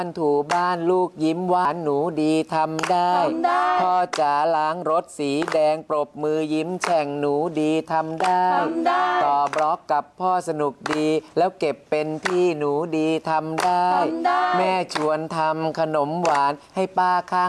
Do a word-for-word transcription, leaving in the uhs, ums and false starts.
ถูบ้านลูกยิ้มหวานหนูดีทำได้พ่อจ๋าล้างรถสีแดงปรบมือยิ้มแฉ่งหนูดีทำได้ต่อบล็อกกับพ่อสนุกดีแล้วเก็บเป็นที่หนูดีทำได้แม่ชวนทำขนมหวานให้ป้าข้าง